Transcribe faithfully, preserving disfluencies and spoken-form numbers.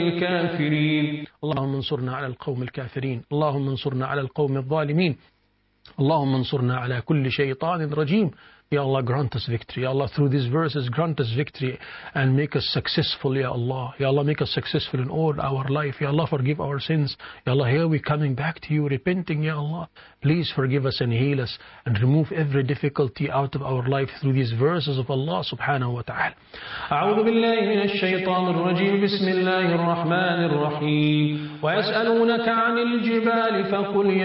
الكافرين اللهم انصرنا على القوم الكافرين اللهم انصرنا على القوم الظالمين اللهم انصرنا على كل شيطان رجيم. Ya Allah, grant us victory. Ya Allah, through these verses, grant us victory and make us successful, Ya Allah. Ya Allah, make us successful in all our life. Ya Allah, forgive our sins. Ya Allah, here we coming back to you, repenting, Ya Allah. Please forgive us and heal us and remove every difficulty out of our life through these verses of Allah subhanahu wa ta'ala. أعوذ بالله من الشيطان الرجيم. بسم الله الرحمن الرحيم. ويسألونك عن الجبال فقل